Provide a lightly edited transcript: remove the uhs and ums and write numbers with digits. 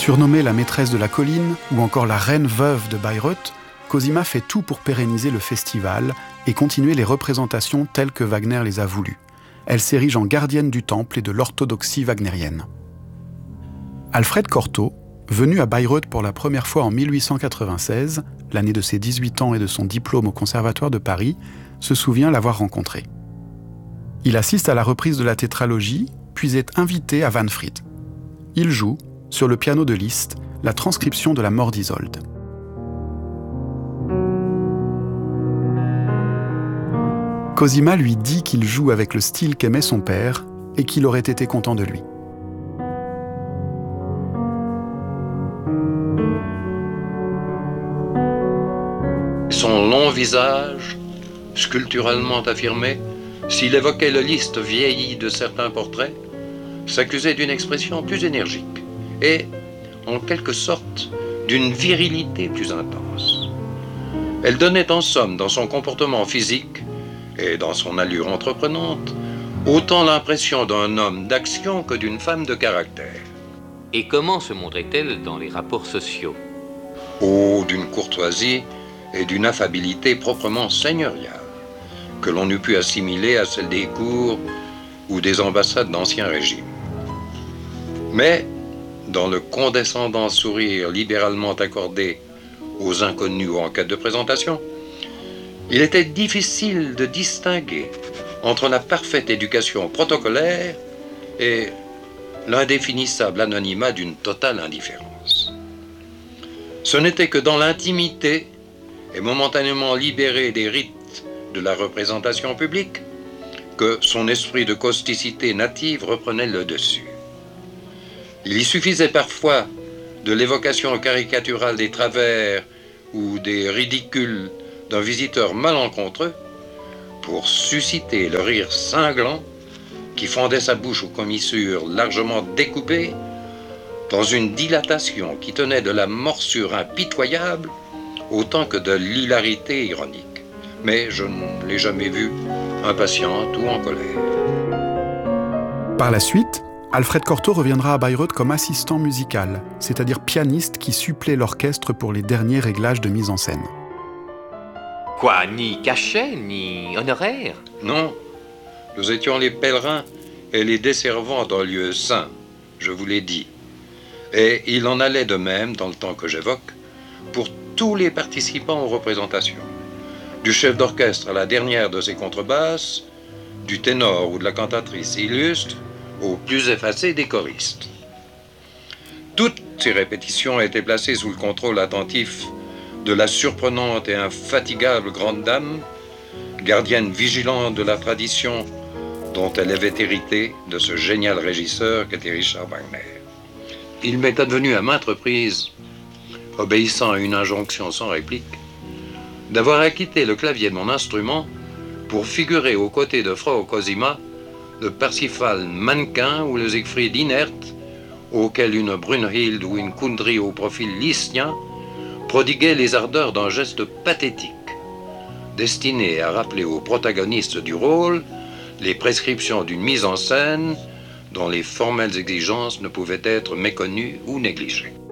Surnommée la maîtresse de la colline ou encore la reine veuve de Bayreuth, Cosima fait tout pour pérenniser le festival et continuer les représentations telles que Wagner les a voulues. Elle s'érige en gardienne du temple et de l'orthodoxie wagnérienne. Alfred Cortot, venu à Bayreuth pour la première fois en 1896, l'année de ses 18 ans et de son diplôme au Conservatoire de Paris, se souvient l'avoir rencontré. Il assiste à la reprise de la tétralogie, puis est invité à Wahnfried. Il joue, sur le piano de Liszt, la transcription de la mort d'Isolde. Cosima lui dit qu'il joue avec le style qu'aimait son père et qu'il aurait été content de lui. Son long visage, sculpturalement affirmé, s'il évoquait le Liszt vieilli de certains portraits, s'accusait d'une expression plus énergique et, en quelque sorte, d'une virilité plus intense. Elle donnait en somme, dans son comportement physique et dans son allure entreprenante, autant l'impression d'un homme d'action que d'une femme de caractère. Et comment se montrait-elle dans les rapports sociaux? Oh, d'une courtoisie et d'une affabilité proprement seigneuriale, que l'on eût pu assimiler à celle des cours ou des ambassades d'Ancien Régime. Mais, dans le condescendant sourire libéralement accordé aux inconnus ou en cas de présentation, il était difficile de distinguer entre la parfaite éducation protocolaire et l'indéfinissable anonymat d'une totale indifférence. Ce n'était que dans l'intimité et momentanément libéré des rites de la représentation publique que son esprit de causticité native reprenait le dessus. Il y suffisait parfois de l'évocation caricaturale des travers ou des ridicules d'un visiteur malencontreux pour susciter le rire cinglant qui fendait sa bouche aux commissures largement découpées dans une dilatation qui tenait de la morsure impitoyable autant que de l'hilarité ironique. Mais je ne l'ai jamais vue impatiente ou en colère. Par la suite, Alfred Cortot reviendra à Bayreuth comme assistant musical, c'est-à-dire pianiste qui supplée l'orchestre pour les derniers réglages de mise en scène. Quoi, ni cachet, ni honoraire? Non, nous étions les pèlerins et les desservants d'un lieu saint, je vous l'ai dit. Et il en allait de même, dans le temps que j'évoque, pour tous les participants aux représentations. Du chef d'orchestre à la dernière de ses contrebasses, du ténor ou de la cantatrice illustre, au plus effacé des choristes. Toutes ces répétitions étaient placées sous le contrôle attentif de la surprenante et infatigable grande dame, gardienne vigilante de la tradition dont elle avait hérité de ce génial régisseur qu'était Richard Wagner. Il m'est advenu à maintes reprises, obéissant à une injonction sans réplique, d'avoir acquitté le clavier de mon instrument pour figurer aux côtés de Frau Cosima le Parsifal mannequin ou le Siegfried inerte, auquel une Brunhild ou une Kundry au profil lystien prodiguait les ardeurs d'un geste pathétique, destiné à rappeler aux protagonistes du rôle les prescriptions d'une mise en scène dont les formelles exigences ne pouvaient être méconnues ou négligées.